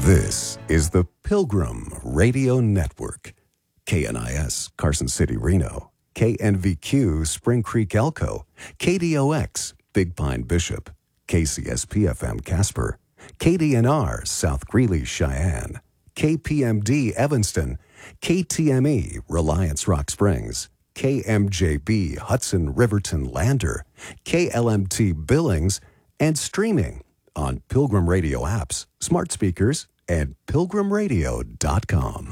This is the Pilgrim Radio Network. KNIS, Carson City, Reno. KNVQ, Spring Creek, Elko. KDOX, Big Pine, Bishop. KCSP-FM, Casper. KDNR, South Greeley, Cheyenne. KPMD, Evanston. KTME, Reliance, Rock Springs. KMJB, Hudson, Riverton, Lander. KLMT, Billings. And streaming on Pilgrim Radio apps, smart speakers, and pilgrimradio.com.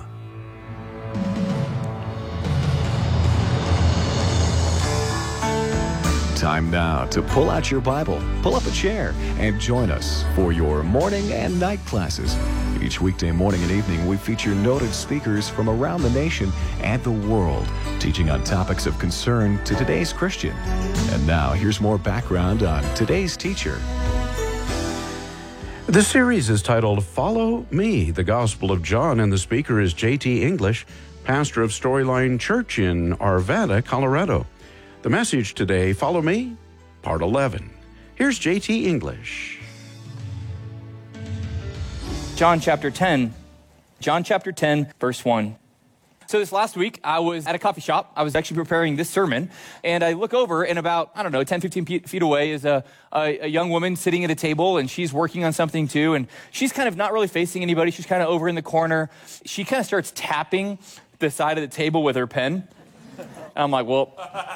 Time now to pull out your Bible, pull up a chair, and join us for your morning and night classes. Each weekday morning and evening, we feature noted speakers from around the nation and the world, teaching on topics of concern to today's Christian. And now, here's more background on today's teacher. This series is titled Follow Me, the Gospel of John, and the speaker is J.T. English, pastor of Storyline Church in Arvada, Colorado. The message today, Follow Me, Part 11. Here's J.T. English. John chapter 10, verse 1. So this last week, I was at a coffee shop. I was actually preparing this sermon, and I look over, and about, 10, 15 feet away is a young woman sitting at a table, and she's working on something too, and she's kind of not really facing anybody. She's kind of over in the corner. She kind of starts tapping the side of the table with her pen. I'm like, well,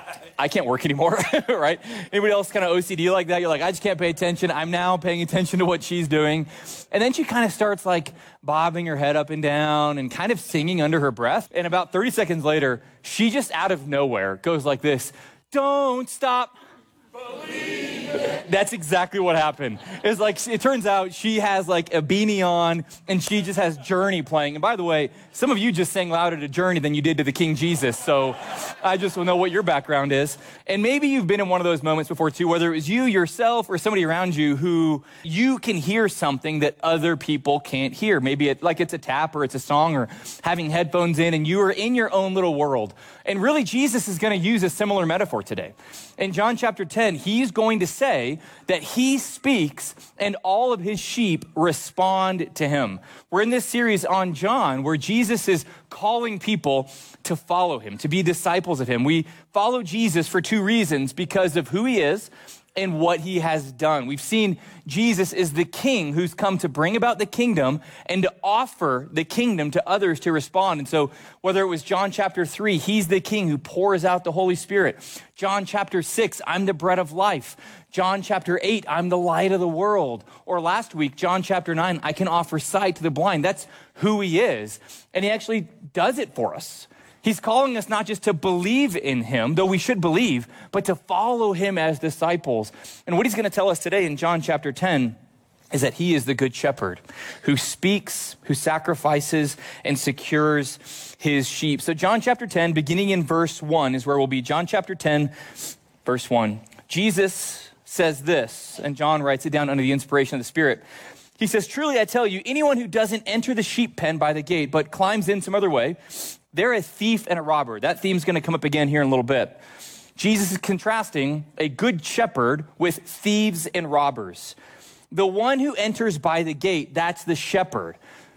I can't work anymore, right? Anybody else kind of OCD like that? You're like, I just can't pay attention. I'm now paying attention to what she's doing. And then she kind of starts like bobbing her head up and down and kind of singing under her breath. And about 30 seconds later, she just out of nowhere goes like this, "Don't stop believing." That's exactly what happened. It's like, it turns out she has like a beanie on and she just has Journey playing. And by the way, some of you just sang louder to Journey than you did to the King Jesus. So I just will know what your background is. And maybe you've been in one of those moments before too, whether it was you yourself or somebody around you who you can hear something that other people can't hear. Maybe it's a tap or it's a song or having headphones in and you are in your own little world. And really Jesus is going to use a similar metaphor today. In John chapter 10, he's going to say that he speaks and all of his sheep respond to him. We're in this series on John where Jesus is calling people to follow him, to be disciples of him. We follow Jesus for two reasons: because of who he is and what he has done. We've seen Jesus is the king who's come to bring about the kingdom and to offer the kingdom to others to respond. And so whether it was John chapter 3, he's the king who pours out the Holy Spirit. John chapter 6, I'm the bread of life. John chapter 8, I'm the light of the world. Or last week, John chapter 9, I can offer sight to the blind. That's who he is. And he actually does it for us. He's calling us not just to believe in him, though we should believe, but to follow him as disciples. And what he's going to tell us today in John chapter 10 is that he is the good shepherd who speaks, who sacrifices, and secures his sheep. So John chapter 10, beginning in verse 1 is where we'll be. John chapter 10, verse 1. Jesus says this, and John writes it down under the inspiration of the Spirit. He says, "Truly I tell you, anyone who doesn't enter the sheep pen by the gate, but climbs in some other way, they're a thief and a robber." That theme's going to come up again here in a little bit. Jesus is contrasting a good shepherd with thieves and robbers. The one who enters by the gate, that's the shepherd.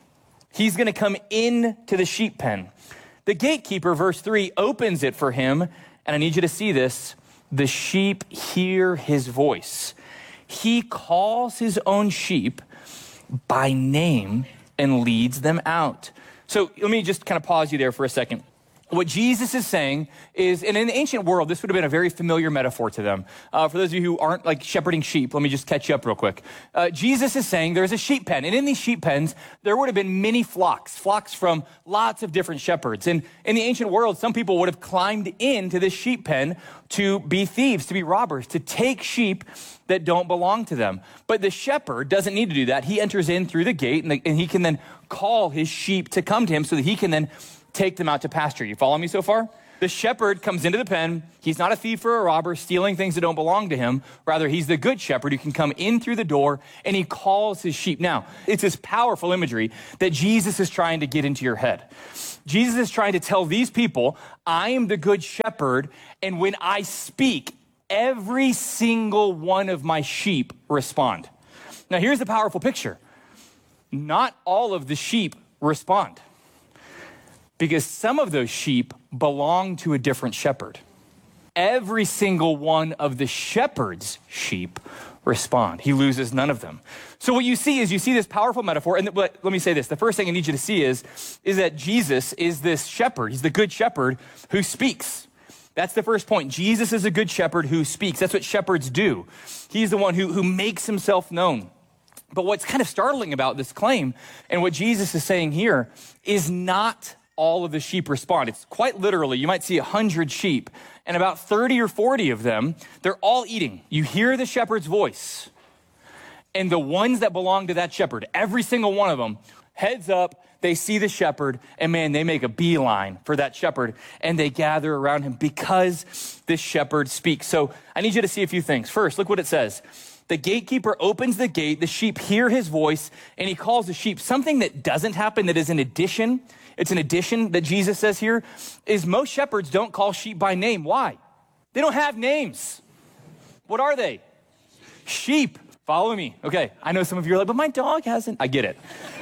He's going to come into the sheep pen. The gatekeeper, verse 3, opens it for him. And I need you to see this. The sheep hear his voice. He calls his own sheep by name and leads them out. So let me just kind of pause you there for a second. What Jesus is saying is, and in the ancient world, this would have been a very familiar metaphor to them. For those of you who aren't like shepherding sheep, let me just catch you up real quick. Jesus is saying there's a sheep pen, and in these sheep pens, there would have been many flocks from lots of different shepherds. And in the ancient world, some people would have climbed into this sheep pen to be thieves, to be robbers, to take sheep that don't belong to them. But the shepherd doesn't need to do that. He enters in through the gate, and he can then call his sheep to come to him so that he can then take them out to pasture. You follow me so far? The shepherd comes into the pen. He's not a thief or a robber stealing things that don't belong to him. Rather, he's the good shepherd who can come in through the door and he calls his sheep. Now, it's this powerful imagery that Jesus is trying to get into your head. Jesus is trying to tell these people, I am the good shepherd, and when I speak, every single one of my sheep respond. Now, here's the powerful picture. not all of the sheep respond, because some of those sheep belong to a different shepherd. Every single one of the shepherd's sheep respond. He loses none of them. So what you see is this powerful metaphor. And let me say this. The first thing I need you to see is that Jesus is this shepherd. He's the good shepherd who speaks. That's the first point. Jesus is a good shepherd who speaks. That's what shepherds do. He's the one who makes himself known. But what's kind of startling about this claim and what Jesus is saying here is not all of the sheep respond. It's quite literally, you might see 100 sheep, and about 30 or 40 of them, they're all eating. You hear the shepherd's voice, and the ones that belong to that shepherd, every single one of them, heads up, they see the shepherd, and man, they make a beeline for that shepherd, and they gather around him because this shepherd speaks. So I need you to see a few things. First, look what it says. The gatekeeper opens the gate, the sheep hear his voice, and he calls the sheep. Something that doesn't happen, that is an addition, it's an addition that Jesus says here, is most shepherds don't call sheep by name. Why? They don't have names. What are they? Sheep. Follow me. Okay, I know some of you are like, but my dog hasn't. I get it.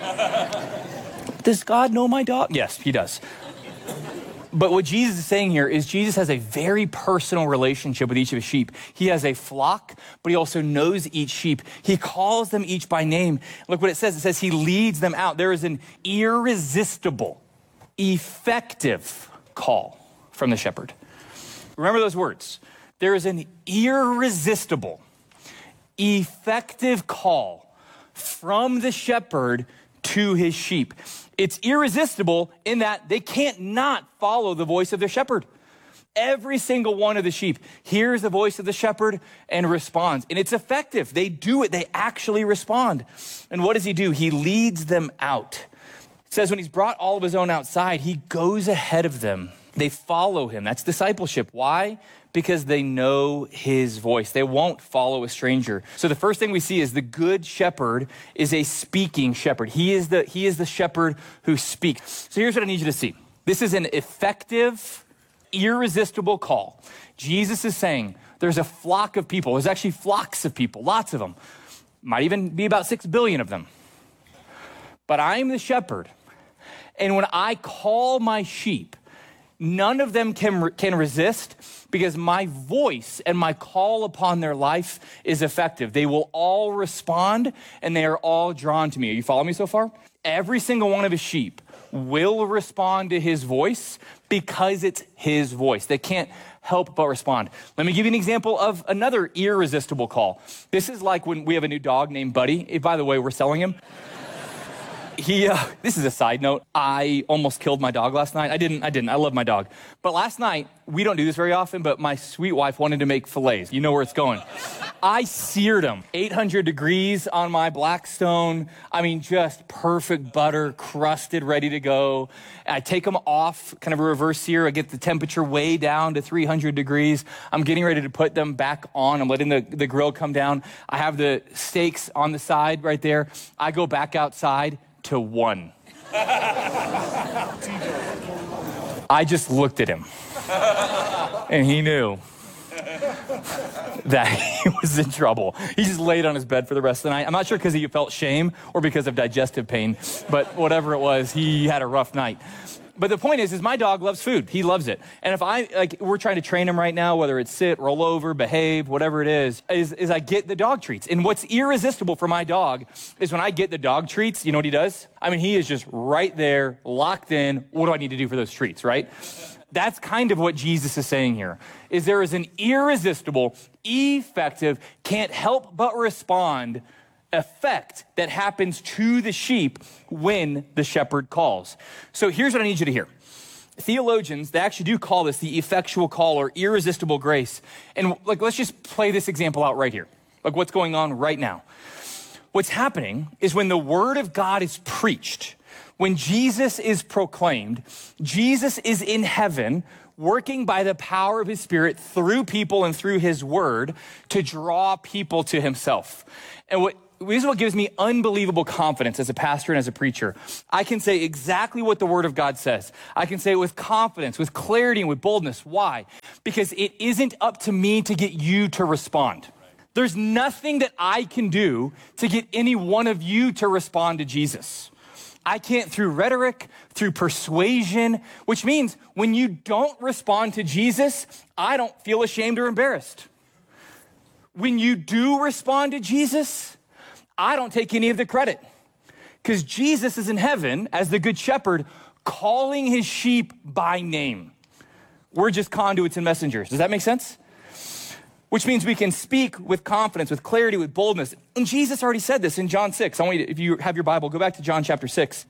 Does God know my dog? Yes, he does. But what Jesus is saying here is Jesus has a very personal relationship with each of his sheep. He has a flock, but he also knows each sheep. He calls them each by name. Look what it says. It says he leads them out. There is an irresistible, effective call from the shepherd. Remember those words. There is an irresistible, effective call from the shepherd to his sheep. It's irresistible in that they can't not follow the voice of their shepherd. Every single one of the sheep hears the voice of the shepherd and responds. And it's effective. They do it. They actually respond. And what does he do? He leads them out. It says when he's brought all of his own outside, he goes ahead of them. They follow him. That's discipleship. Why? Because they know his voice. They won't follow a stranger. So the first thing we see is the good shepherd is a speaking shepherd. He is the shepherd who speaks. So here's what I need you to see. This is an effective, irresistible call. Jesus is saying there's a flock of people. There's actually flocks of people, lots of them. Might even be about 6 billion of them. But I'm the shepherd. And when I call my sheep, none of them can resist because my voice and my call upon their life is effective. They will all respond and they are all drawn to me. Are you following me so far? Every single one of his sheep will respond to his voice because it's his voice. They can't help but respond. Let me give you an example of another irresistible call. This is like when we have a new dog named Buddy. By the way, we're selling him. This is a side note. I almost killed my dog last night. I didn't. I love my dog. But last night, we don't do this very often, but my sweet wife wanted to make fillets. You know where it's going. I seared them. 800 degrees on my Blackstone. I mean, just perfect butter, crusted, ready to go. I take them off, kind of a reverse sear. I get the temperature way down to 300 degrees. I'm getting ready to put them back on. I'm letting the grill come down. I have the steaks on the side right there. I go back outside to one. I just looked at him and he knew that he was in trouble. He just laid on his bed for the rest of the night. I'm not sure because he felt shame or because of digestive pain, but whatever it was, he had a rough night. But the point is my dog loves food. He loves it. And if we're trying to train him right now, whether it's sit, roll over, behave, whatever it is I get the dog treats. And what's irresistible for my dog is when I get the dog treats, you know what he does? I mean, he is just right there, locked in. What do I need to do for those treats, right? That's kind of what Jesus is saying here, is there is an irresistible, effective, can't help but respond effect that happens to the sheep when the shepherd calls. So here's what I need you to hear. Theologians, they actually do call this the effectual call or irresistible grace. And let's just play this example out right here. Like what's going on right now. What's happening is when the word of God is preached, when Jesus is proclaimed, Jesus is in heaven working by the power of his Spirit through people and through his word to draw people to himself. And this is what gives me unbelievable confidence as a pastor and as a preacher. I can say exactly what the word of God says. I can say it with confidence, with clarity, and with boldness. Why? Because it isn't up to me to get you to respond. There's nothing that I can do to get any one of you to respond to Jesus. I can't through rhetoric, through persuasion, which means when you don't respond to Jesus, I don't feel ashamed or embarrassed. When you do respond to Jesus, I don't take any of the credit because Jesus is in heaven as the good shepherd calling his sheep by name. We're just conduits and messengers. Does that make sense? Which means we can speak with confidence, with clarity, with boldness. And Jesus already said this in John 6. I want you to, if you have your Bible, go back to John chapter 6.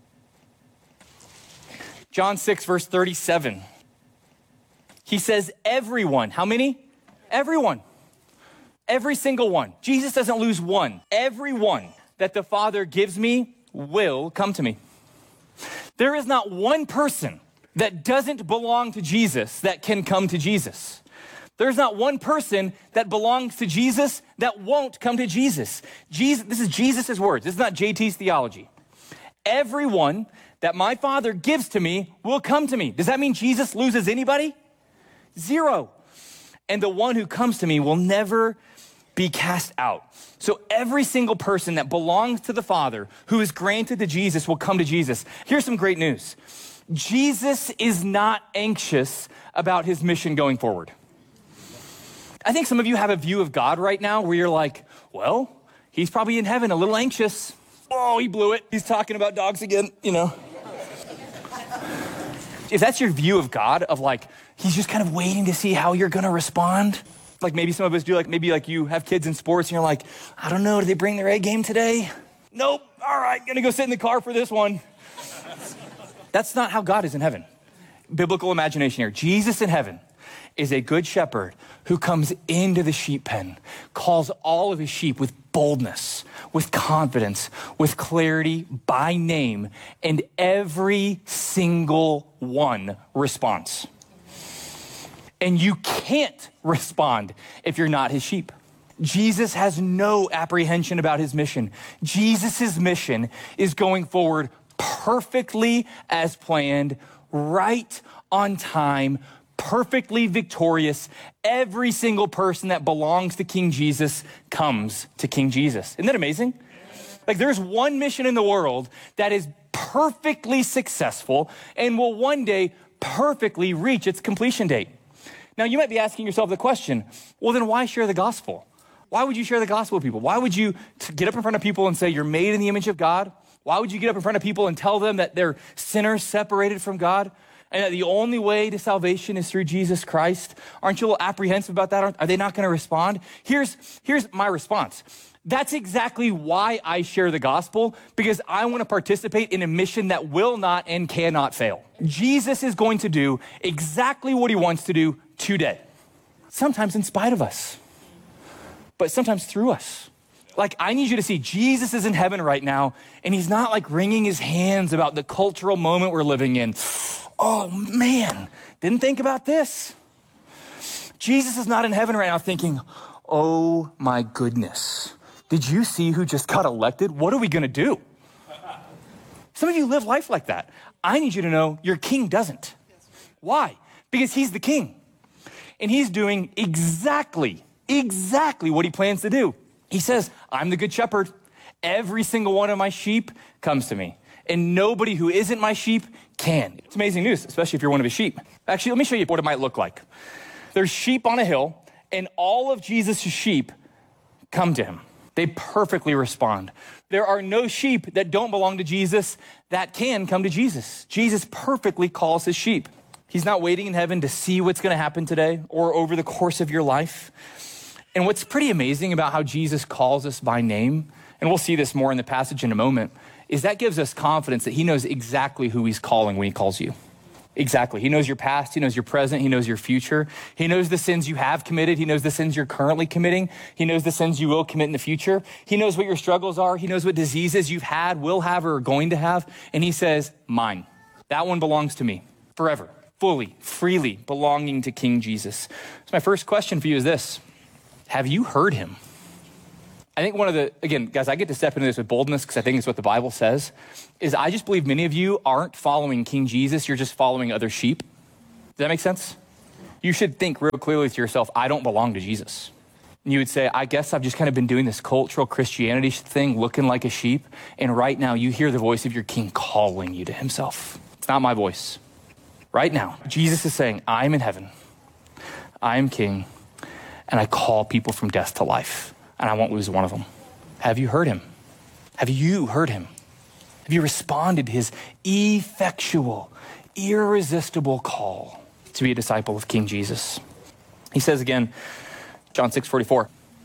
John 6, verse 37. He says, everyone, how many? Everyone. Every single one. Jesus doesn't lose one. Everyone that the Father gives me will come to me. There is not one person that doesn't belong to Jesus that can come to Jesus. There's not one person that belongs to Jesus that won't come to Jesus. This is Jesus' words. This is not JT's theology. Everyone that my Father gives to me will come to me. Does that mean Jesus loses anybody? Zero. And the one who comes to me will never be cast out. So every single person that belongs to the Father who is granted to Jesus will come to Jesus. Here's some great news. Jesus is not anxious about his mission going forward. I think some of you have a view of God right now where you're like, well, he's probably in heaven a little anxious. Oh, he blew it. He's talking about dogs again, you know. If that's your view of God, of like, he's just kind of waiting to see how you're going to respond. Like maybe some of us do, like maybe like you have kids in sports and you're like, I don't know, did they bring their A game today? Nope. All right, gonna go sit in the car for this one. That's not how God is in heaven. Biblical imagination here. Jesus in heaven is a good shepherd who comes into the sheep pen, calls all of his sheep with boldness, with confidence, with clarity by name, and every single one responds. And you can't respond if you're not his sheep. Jesus has no apprehension about his mission. Jesus' mission is going forward perfectly as planned, right on time, perfectly victorious. Every single person that belongs to King Jesus comes to King Jesus. Isn't that amazing? Like there's one mission in the world that is perfectly successful and will one day perfectly reach its completion date. Now you might be asking yourself the question, well then why share the gospel? Why would you share the gospel with people? Why would you get up in front of people and say you're made in the image of God? Why would you get up in front of people and tell them that they're sinners separated from God and that the only way to salvation is through Jesus Christ? Aren't you a little apprehensive about that? Are they not going to respond? Here's my response. That's exactly why I share the gospel, because I want to participate in a mission that will not and cannot fail. Jesus is going to do exactly what he wants to do today. Sometimes in spite of us, but sometimes through us. Like, I need you to see Jesus is in heaven right now, and he's not like wringing his hands about the cultural moment we're living in. Oh man, didn't think about this. Jesus is not in heaven right now thinking, oh my goodness, did you see who just got elected? What are we gonna do? Some of you live life like that. I need you to know your king doesn't. Why? Because he's the king. And he's doing exactly what he plans to do. He says, I'm the good shepherd. Every single one of my sheep comes to me. And nobody who isn't my sheep can. It's amazing news, especially if you're one of his sheep. Actually, let me show you what it might look like. There's sheep on a hill, and all of Jesus' sheep come to him. They perfectly respond. There are no sheep that don't belong to Jesus that can come to Jesus. Jesus perfectly calls his sheep. He's not waiting in heaven to see what's going to happen today or over the course of your life. And what's pretty amazing about how Jesus calls us by name, and we'll see this more in the passage in a moment, is that gives us confidence that he knows exactly who he's calling when he calls you. Exactly. He knows your past. He knows your present. He knows your future. He knows the sins you have committed. He knows the sins you're currently committing. He knows the sins you will commit in the future. He knows what your struggles are. He knows what diseases you've had, will have, or are going to have. And he says, mine. That one belongs to me forever, fully, freely belonging to King Jesus. So my first question for you is this. Have you heard him? I think again, guys, I get to step into this with boldness because I think it's what the Bible says, is I just believe many of you aren't following King Jesus, you're just following other sheep. Does that make sense? You should think real clearly to yourself, I don't belong to Jesus. And you would say, I guess I've just kind of been doing this cultural Christianity thing, looking like a sheep. And right now you hear the voice of your king calling you to himself. It's not my voice. Right now, Jesus is saying, I'm in heaven. I am king. And I call people from death to life. And I won't lose one of them. Have you heard him? Have you heard him? Have you responded to his effectual, irresistible call to be a disciple of King Jesus? He says again, John 6:44,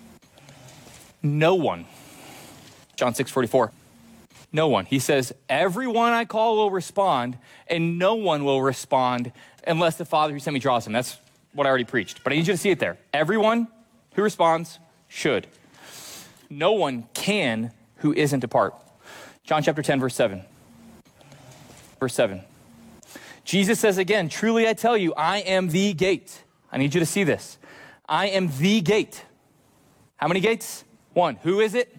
no one, John 6:44, no one. He says, everyone I call will respond, and no one will respond unless the Father who sent me draws him. That's what I already preached, but I need you to see it there. Everyone who responds should. No one can who isn't a part. John chapter 10, verse 7. Verse 7. Jesus says again, truly I tell you, I am the gate. I need you to see this. I am the gate. How many gates? One. Who is it?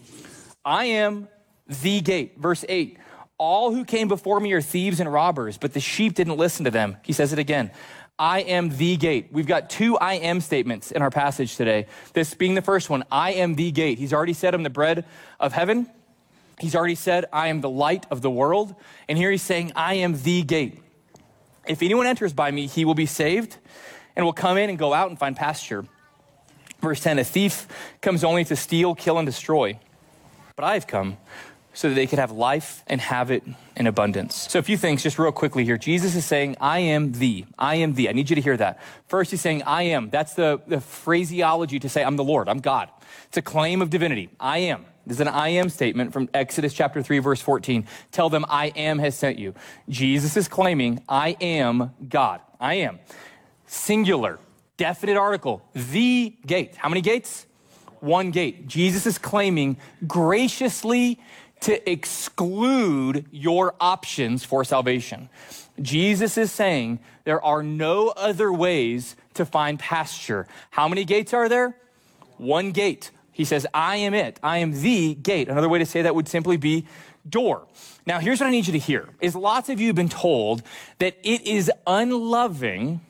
I am the gate. Verse 8. All who came before me are thieves and robbers, but the sheep didn't listen to them. He says it again. I am the gate. We've got two I am statements in our passage today. This being the first one, I am the gate. He's already said I'm the bread of heaven. He's already said I am the light of the world. And here he's saying I am the gate. If anyone enters by me, he will be saved and will come in and go out and find pasture. Verse 10, a thief comes only to steal, kill, and destroy. But I have come so that they could have life and have it in abundance. So a few things just real quickly here. Jesus is saying, I am the. I am the. I need you to hear that. First, he's saying, I am. That's the phraseology to say, I'm the Lord, I'm God. It's a claim of divinity. I am. This is an I am statement from Exodus chapter 3, verse 14. Tell them I am has sent you. Jesus is claiming, I am God. I am. Singular, definite article, the gate. How many gates? One gate. Jesus is claiming graciously to exclude your options for salvation. Jesus is saying there are no other ways to find pasture. How many gates are there? One gate. He says, I am it. I am the gate. Another way to say that would simply be door. Now, here's what I need you to hear, is lots of you have been told that it is unloving,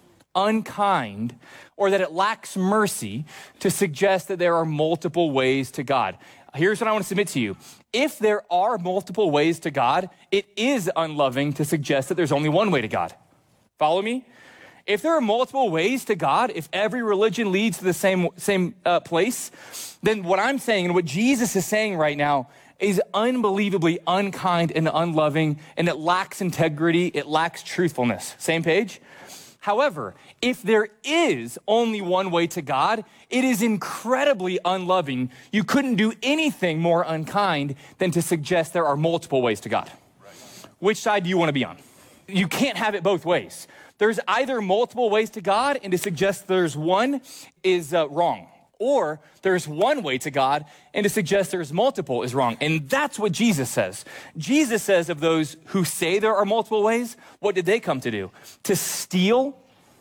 unkind, or that it lacks mercy to suggest that there are multiple ways to God. Here's what I want to submit to you. If there are multiple ways to God, it is unloving to suggest that there's only one way to God. Follow me? If there are multiple ways to God, if every religion leads to the same place, then what I'm saying and what Jesus is saying right now is unbelievably unkind and unloving, and it lacks integrity, it lacks truthfulness. Same page? However, if there is only one way to God, it is incredibly unloving. You couldn't do anything more unkind than to suggest there are multiple ways to God. Right. Which side do you want to be on? You can't have it both ways. There's either multiple ways to God, and to suggest there's one is wrong. Or there's one way to God, and to suggest there's multiple is wrong. And that's what Jesus says. Jesus says of those who say there are multiple ways, what did they come to do? To steal,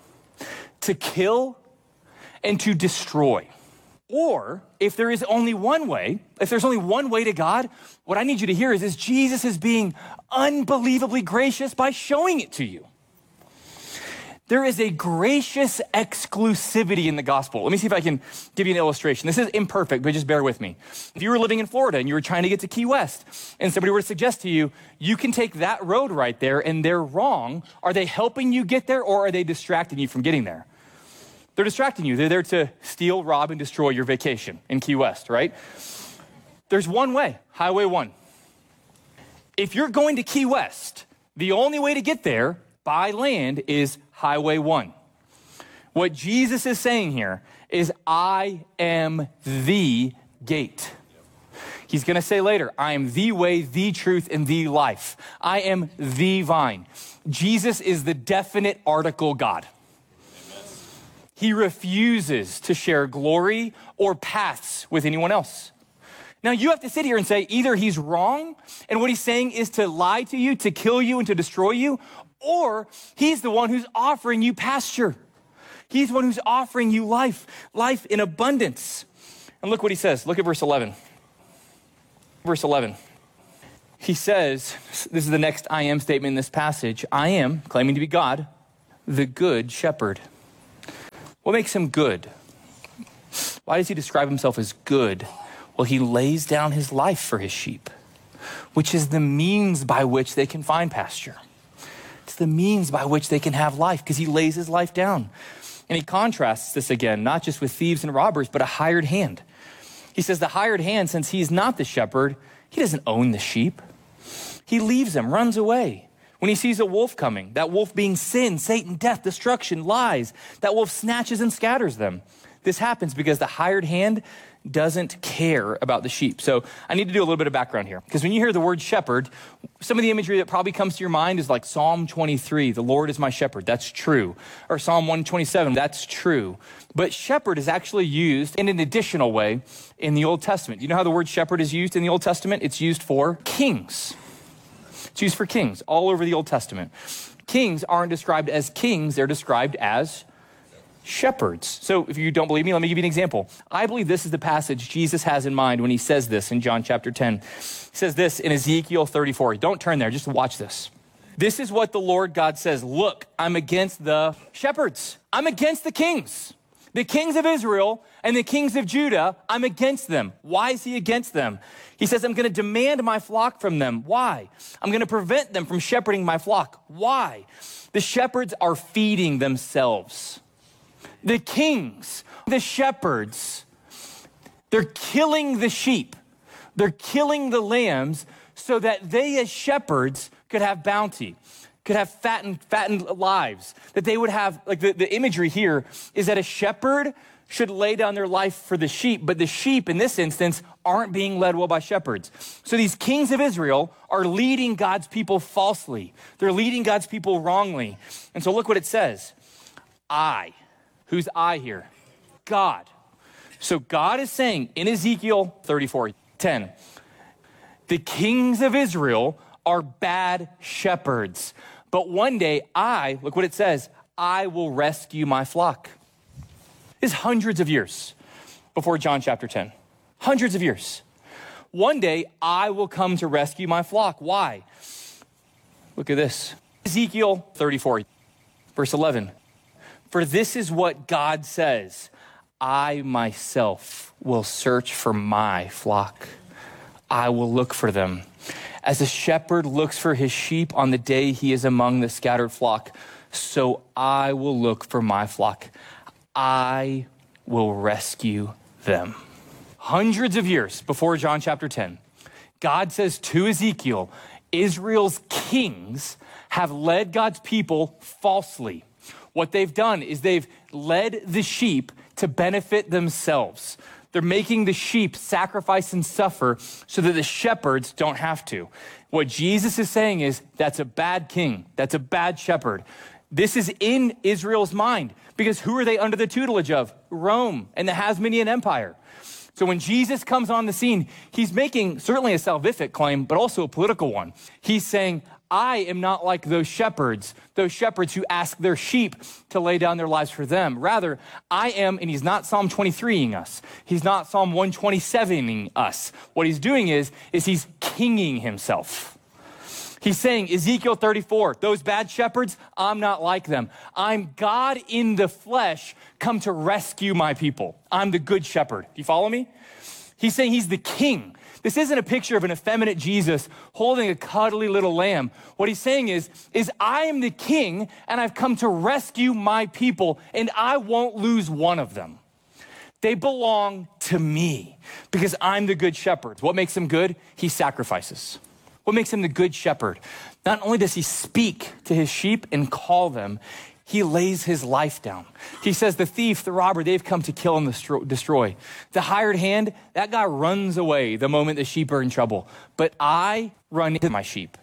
to kill, and to destroy. Or if there is only one way, if there's only one way to God, what I need you to hear is Jesus is being unbelievably gracious by showing it to you. There is a gracious exclusivity in the gospel. Let me see if I can give you an illustration. This is imperfect, but just bear with me. If you were living in Florida and you were trying to get to Key West, and somebody were to suggest to you, you can take that road right there, and they're wrong, are they helping you get there, or are they distracting you from getting there? They're distracting you. They're there to steal, rob, and destroy your vacation in Key West, right? There's one way, Highway 1. If you're going to Key West, the only way to get there by land is Highway 1. What Jesus is saying here is, I am the gate. He's going to say later, I am the way, the truth, and the life. I am the vine. Jesus is the definite article God. Amen. He refuses to share glory or paths with anyone else. Now, you have to sit here and say, either he's wrong, and what he's saying is to lie to you, to kill you, and to destroy you, or he's the one who's offering you pasture. He's the one who's offering you life in abundance. And look what he says. Look at verse 11. Verse 11. He says, this is the next I am statement in this passage. I am, claiming to be God, the good shepherd. What makes him good? Why does he describe himself as good? Well, he lays down his life for his sheep, which is the means by which they can find pasture. It's the means by which they can have life because he lays his life down. And he contrasts this again, not just with thieves and robbers, but a hired hand. He says the hired hand, since he's not the shepherd, he doesn't own the sheep. He leaves them, runs away. When he sees a wolf coming, that wolf being sin, Satan, death, destruction, lies, that wolf snatches and scatters them. This happens because the hired hand doesn't care about the sheep. So I need to do a little bit of background here, because when you hear the word shepherd, some of the imagery that probably comes to your mind is like Psalm 23, the Lord is my shepherd. That's true. Or Psalm 127, that's true. But shepherd is actually used in an additional way in the Old Testament. You know how the word shepherd is used in the Old Testament? It's used for kings. It's used for kings all over the Old Testament. Kings aren't described as kings, they're described as shepherds. So if you don't believe me, let me give you an example. I believe this is the passage Jesus has in mind when he says this in John chapter 10. He says this in Ezekiel 34. Don't turn there, just watch this. This is what the Lord God says. Look, I'm against the shepherds. I'm against the kings of Israel and the kings of Judah. I'm against them. Why is he against them? He says, I'm going to demand my flock from them. Why? I'm going to prevent them from shepherding my flock. Why? The shepherds are feeding themselves. The kings, the shepherds, they're killing the sheep. They're killing the lambs so that they as shepherds could have bounty, could have fattened lives, that they would have, like the imagery here is that a shepherd should lay down their life for the sheep, but the sheep in this instance aren't being led well by shepherds. So these kings of Israel are leading God's people falsely. They're leading God's people wrongly. And so look what it says. Who's I here? God. So God is saying in Ezekiel 34:10, the kings of Israel are bad shepherds. But one day look what it says, I will rescue my flock. It's hundreds of years before John chapter 10. Hundreds of years. One day I will come to rescue my flock. Why? Look at this. Ezekiel 34, verse 11. For this is what God says, I myself will search for my flock. I will look for them. As a shepherd looks for his sheep on the day he is among the scattered flock, so I will look for my flock. I will rescue them. Hundreds of years before John chapter 10, God says to Ezekiel, Israel's kings have led God's people falsely. What they've done is they've led the sheep to benefit themselves. They're making the sheep sacrifice and suffer so that the shepherds don't have to. What Jesus is saying is that's a bad king. That's a bad shepherd. This is in Israel's mind because who are they under the tutelage of? Rome and the Hasmonean Empire. So when Jesus comes on the scene, he's making certainly a salvific claim, but also a political one. He's saying, I am not like those shepherds who ask their sheep to lay down their lives for them. Rather, I am, and he's not Psalm 23ing us. He's not Psalm 127ing us. What he's doing is he's kinging himself. He's saying, Ezekiel 34, those bad shepherds, I'm not like them. I'm God in the flesh, come to rescue my people. I'm the good shepherd. Do you follow me? He's saying he's the king. This isn't a picture of an effeminate Jesus holding a cuddly little lamb. What he's saying is I am the king and I've come to rescue my people and I won't lose one of them. They belong to me because I'm the good shepherd. What makes him good? He sacrifices. What makes him the good shepherd? Not only does he speak to his sheep and call them, he lays his life down. He says the thief, the robber, they've come to kill and destroy. The hired hand, that guy runs away the moment the sheep are in trouble. But I run into my sheep.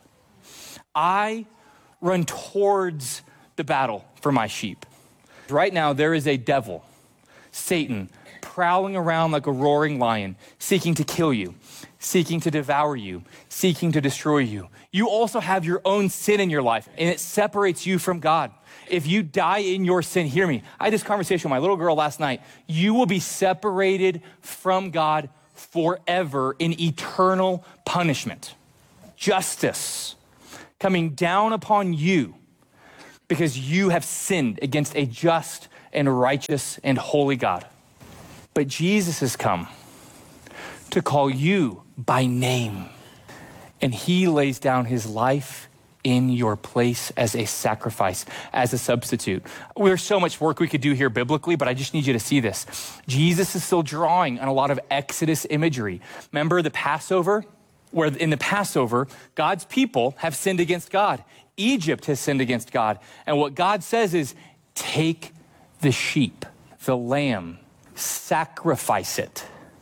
I run towards the battle for my sheep. Right now, there is a devil, Satan, prowling around like a roaring lion, seeking to kill you, seeking to devour you, seeking to destroy you. You also have your own sin in your life, and it separates you from God. If you die in your sin, hear me. I had this conversation with my little girl last night. You will be separated from God forever in eternal punishment. Justice coming down upon you because you have sinned against a just and righteous and holy God. But Jesus has come to call you by name. And he lays down his life in your place as a sacrifice, as a substitute. There's so much work we could do here biblically, but I just need you to see this. Jesus is still drawing on a lot of Exodus imagery. Remember the Passover? Where in the Passover, God's people have sinned against God. Egypt has sinned against God. And what God says is, take the sheep, the lamb, sacrifice it,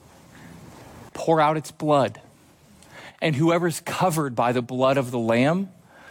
pour out its blood. And whoever's covered by the blood of the lamb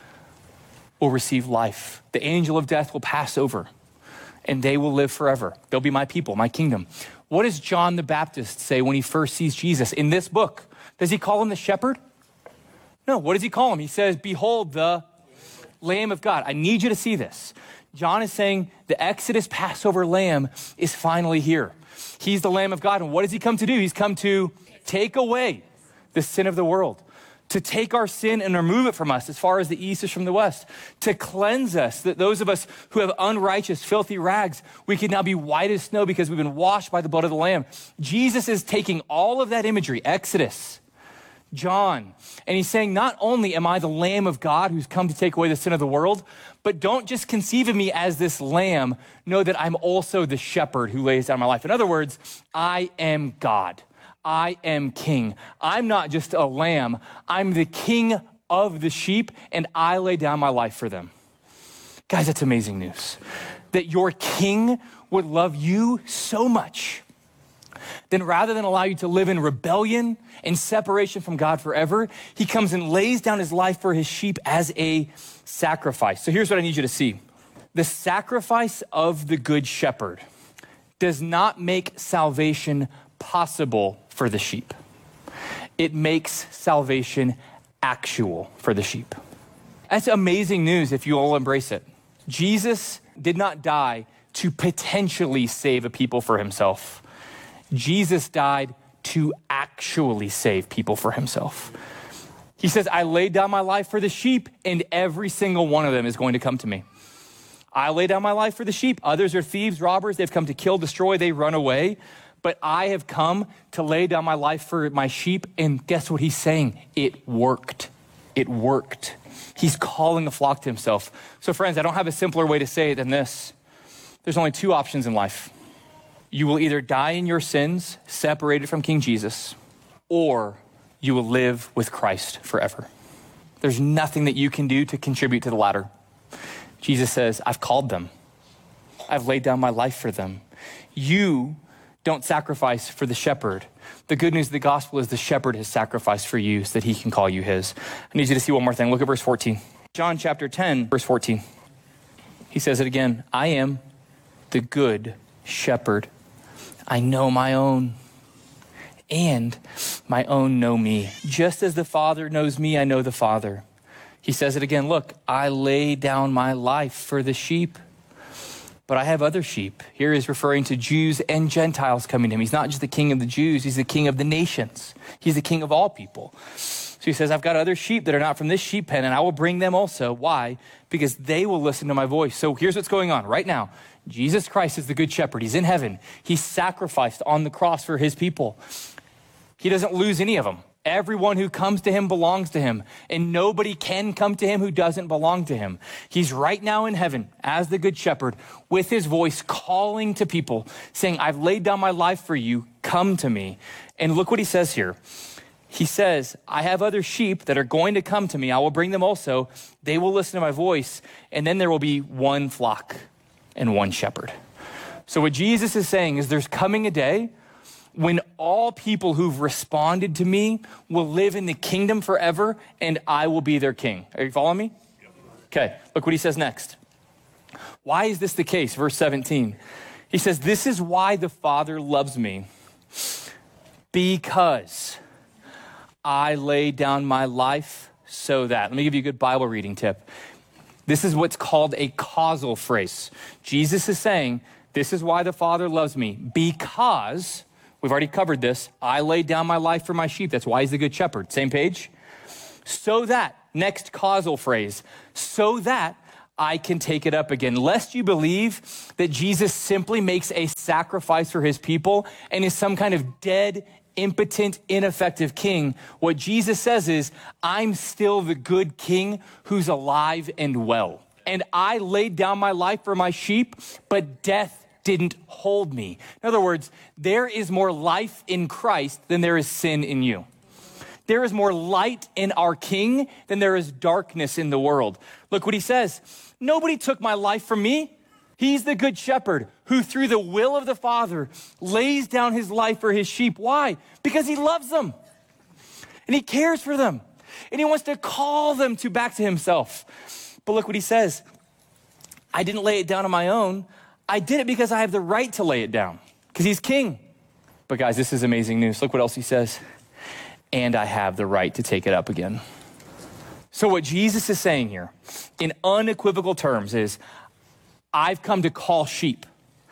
will receive life. The angel of death will pass over and they will live forever. They'll be my people, my kingdom. What does John the Baptist say when he first sees Jesus in this book? Does he call him the shepherd? No, what does he call him? He says, behold the Lamb of God. I need you to see this. John is saying the Exodus Passover lamb is finally here. He's the Lamb of God. And what does he come to do? He's come to take away the sin of the world, to take our sin and remove it from us as far as the east is from the west, to cleanse us, that those of us who have unrighteous, filthy rags, we can now be white as snow because we've been washed by the blood of the Lamb. Jesus is taking all of that imagery, Exodus, John, and he's saying, not only am I the Lamb of God who's come to take away the sin of the world, but don't just conceive of me as this lamb. Know that I'm also the shepherd who lays down my life. In other words, I am God. I am king. I'm not just a lamb. I'm the king of the sheep, and I lay down my life for them. Guys, that's amazing news. That your king would love you so much, then rather than allow you to live in rebellion and separation from God forever, he comes and lays down his life for his sheep as a sacrifice. So here's what I need you to see. The sacrifice of the good shepherd does not make salvation possible for the sheep. It makes salvation actual for the sheep. That's amazing news if you all embrace it. Jesus did not die to potentially save a people for himself. Jesus died to actually save people for himself. He says, I laid down my life for the sheep, and every single one of them is going to come to me. I lay down my life for the sheep. Others are thieves, robbers. They've come to kill, destroy. They run away. But I have come to lay down my life for my sheep. And guess what he's saying? It worked. It worked. He's calling the flock to himself. So friends, I don't have a simpler way to say it than this. There's only two options in life. You will either die in your sins, separated from King Jesus, or you will live with Christ forever. There's nothing that you can do to contribute to the latter. Jesus says, I've called them. I've laid down my life for them. You don't sacrifice for the shepherd. The good news of the gospel is the shepherd has sacrificed for you so that he can call you his. I need you to see one more thing. Look at verse 14. John chapter 10, verse 14. He says it again. I am the good shepherd. I know my own, and my own know me. Just as the Father knows me, I know the Father. He says it again. Look, I lay down my life for the sheep, but I have other sheep. Here he's referring to Jews and Gentiles coming to him. He's not just the king of the Jews. He's the king of the nations. He's the king of all people. So he says, I've got other sheep that are not from this sheep pen, and I will bring them also. Why? Because they will listen to my voice. So here's what's going on right now. Jesus Christ is the good shepherd. He's in heaven. He sacrificed on the cross for his people. He doesn't lose any of them. Everyone who comes to him belongs to him, and nobody can come to him who doesn't belong to him. He's right now in heaven as the good shepherd with his voice calling to people, saying, I've laid down my life for you. Come to me. And look what he says here. He says, I have other sheep that are going to come to me. I will bring them also. They will listen to my voice, and then there will be one flock and one shepherd. So what Jesus is saying is there's coming a day when all people who've responded to me will live in the kingdom forever, and I will be their king. Are you following me? Okay, look what he says next. Why is this the case? Verse 17. He says, this is why the Father loves me, because I laid down my life so that. Let me give you a good Bible reading tip. This is what's called a causal phrase. Jesus is saying, this is why the Father loves me, because, we've already covered this, I laid down my life for my sheep. That's why he's the good shepherd. Same page. So that, next causal phrase, so that I can take it up again. Lest you believe that Jesus simply makes a sacrifice for his people and is some kind of dead, impotent, ineffective king, what Jesus says is, I'm still the good king who's alive and well. And I laid down my life for my sheep, but death didn't hold me. In other words, there is more life in Christ than there is sin in you. There is more light in our King than there is darkness in the world. Look what he says. Nobody took my life from me. He's the good shepherd who through the will of the Father lays down his life for his sheep. Why? Because he loves them and he cares for them and he wants to call them back to himself. But look what he says. I didn't lay it down on my own. I did it because I have the right to lay it down because he's king. But guys, this is amazing news. Look what else he says. And I have the right to take it up again. So what Jesus is saying here in unequivocal terms is, I've come to call sheep.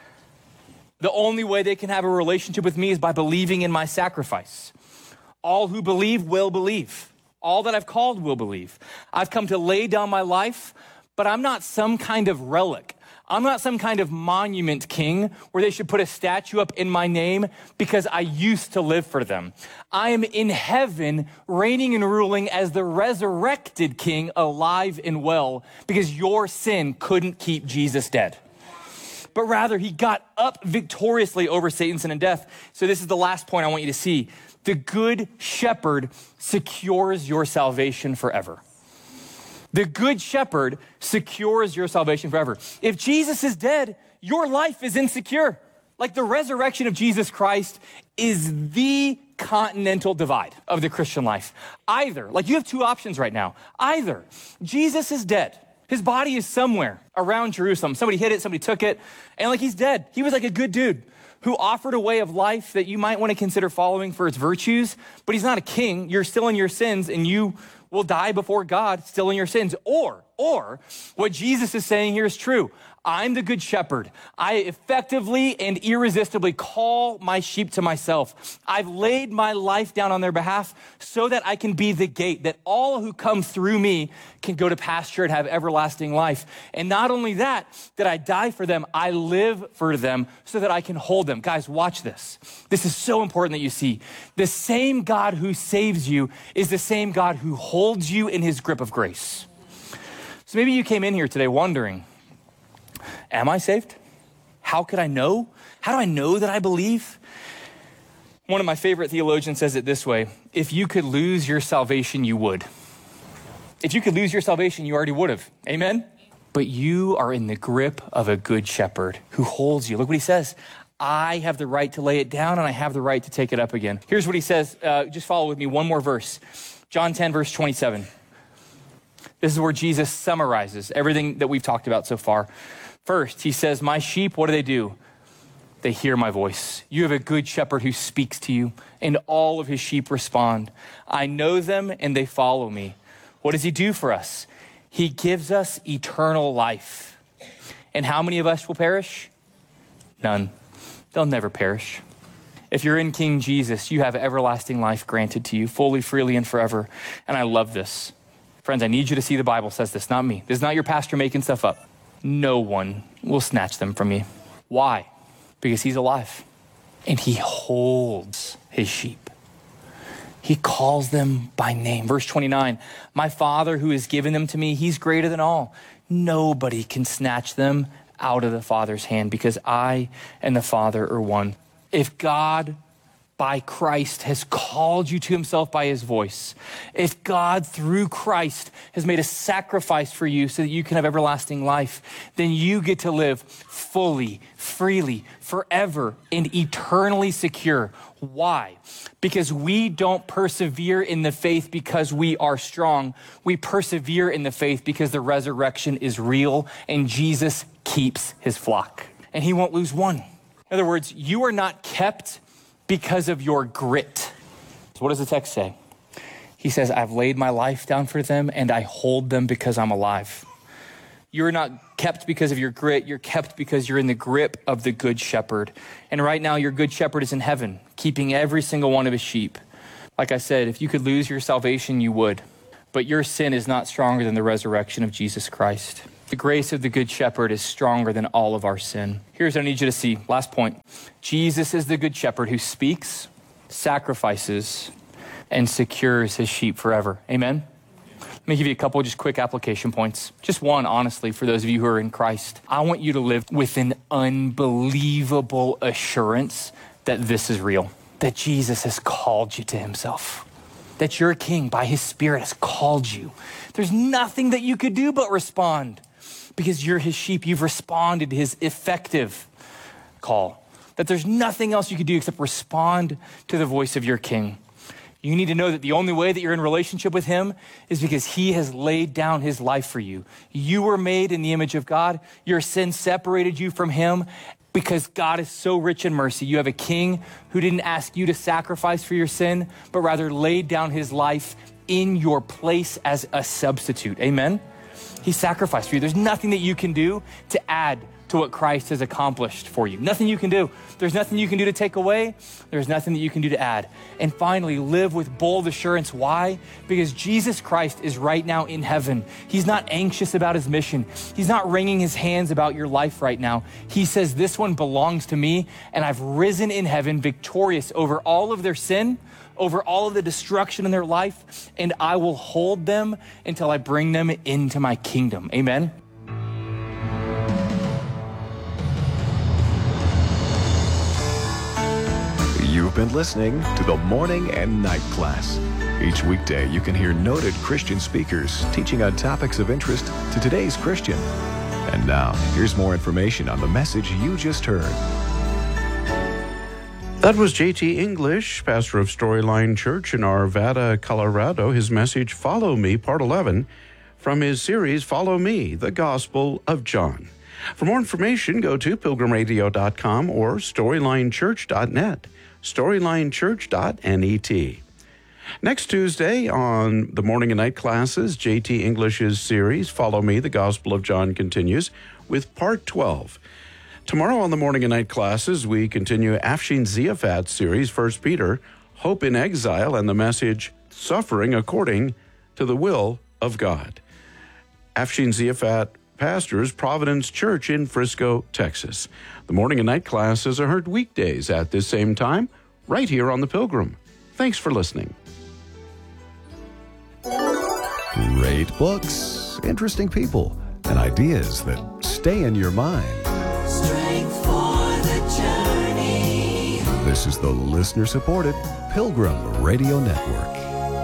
The only way they can have a relationship with me is by believing in my sacrifice. All who believe will believe. All that I've called will believe. I've come to lay down my life, but I'm not some kind of relic. I'm not some kind of monument king where they should put a statue up in my name because I used to live for them. I am in heaven reigning and ruling as the resurrected king, alive and well, because your sin couldn't keep Jesus dead. But rather, he got up victoriously over Satan, sin, and death. So this is the last point I want you to see. The good shepherd secures your salvation forever. The good shepherd secures your salvation forever. If Jesus is dead, your life is insecure. Like the resurrection of Jesus Christ is the continental divide of the Christian life. Either, like you have two options right now. Either Jesus is dead. His body is somewhere around Jerusalem. Somebody hid it, somebody took it, and like he's dead. He was like a good dude who offered a way of life that you might want to consider following for its virtues, but he's not a king. You're still in your sins and you will die before God still in your sins. Or what Jesus is saying here is true. I'm the good shepherd. I effectively and irresistibly call my sheep to myself. I've laid my life down on their behalf so that I can be the gate, that all who come through me can go to pasture and have everlasting life. And not only that I die for them, I live for them so that I can hold them. Guys, watch this. This is so important that you see. The same God who saves you is the same God who holds you in his grip of grace. So maybe you came in here today wondering, am I saved? How could I know? How do I know that I believe? One of my favorite theologians says it this way: if you could lose your salvation, you would. If you could lose your salvation, you already would have. Amen? But you are in the grip of a good shepherd who holds you. Look what he says. I have the right to lay it down and I have the right to take it up again. Here's what he says. Just follow with me. One more verse. John 10, verse 27. This is where Jesus summarizes everything that we've talked about so far. First, he says, my sheep, what do? They hear my voice. You have a good shepherd who speaks to you, and all of his sheep respond. I know them, and they follow me. What does he do for us? He gives us eternal life. And how many of us will perish? None. They'll never perish. If you're in King Jesus, you have everlasting life granted to you, fully, freely, and forever. And I love this. Friends, I need you to see the Bible says this, not me. This is not your pastor making stuff up. No one will snatch them from me. Why? Because he's alive and he holds his sheep. He calls them by name. Verse 29, my Father who has given them to me, he's greater than all. Nobody can snatch them out of the Father's hand because I and the Father are one. If God by Christ has called you to himself by his voice, if God through Christ has made a sacrifice for you so that you can have everlasting life, then you get to live fully, freely, forever, and eternally secure. Why? Because we don't persevere in the faith because we are strong. We persevere in the faith because the resurrection is real and Jesus keeps his flock and he won't lose one. In other words, you are not kept because of your grit. So what does the text say? He says, I've laid my life down for them and I hold them because I'm alive. You're not kept because of your grit. You're kept because you're in the grip of the good shepherd. And right now your good shepherd is in heaven, keeping every single one of his sheep. Like I said, if you could lose your salvation, you would. But your sin is not stronger than the resurrection of Jesus Christ. The grace of the Good Shepherd is stronger than all of our sin. Here's what I need you to see. Last point. Jesus is the Good Shepherd who speaks, sacrifices, and secures his sheep forever. Amen? Let me give you a couple just quick application points. Just one, honestly, for those of you who are in Christ. I want you to live with an unbelievable assurance that this is real, that Jesus has called you to himself, that your King by his Spirit has called you. There's nothing that you could do but respond. Because you're his sheep, you've responded to his effective call. That there's nothing else you could do except respond to the voice of your King. You need to know that the only way that you're in relationship with him is because he has laid down his life for you. You were made in the image of God. Your sin separated you from him. Because God is so rich in mercy, you have a King who didn't ask you to sacrifice for your sin, but rather laid down his life in your place as a substitute. Amen? He sacrificed for you. There's nothing that you can do to add to what Christ has accomplished for you. Nothing you can do. There's nothing you can do to take away. There's nothing that you can do to add. And finally, live with bold assurance. Why? Because Jesus Christ is right now in heaven. He's not anxious about his mission. He's not wringing his hands about your life right now. He says, this one belongs to me, and I've risen in heaven victorious over all of their sin, over all of the destruction in their life, and I will hold them until I bring them into my kingdom. Amen? You've been listening to the Morning and Night Class. Each weekday, you can hear noted Christian speakers teaching on topics of interest to today's Christian. And now, here's more information on the message you just heard. That was J.T. English, pastor of Storyline Church in Arvada, Colorado. His message, Follow Me, Part 11, from his series, Follow Me, the Gospel of John. For more information, go to pilgrimradio.com or storylinechurch.net, storylinechurch.net. Next Tuesday on the morning and night classes, J.T. English's series, Follow Me, the Gospel of John, continues with Part 12. Tomorrow on the morning and night classes, we continue Afshin Ziafat's series, 1 Peter, Hope in Exile, and the message, Suffering According to the Will of God. Afshin Ziafat pastors Providence Church in Frisco, Texas. The morning and night classes are heard weekdays at this same time, right here on The Pilgrim. Thanks for listening. Great books, interesting people, and ideas that stay in your mind. Strength for the journey. This is the listener-supported Pilgrim Radio Network.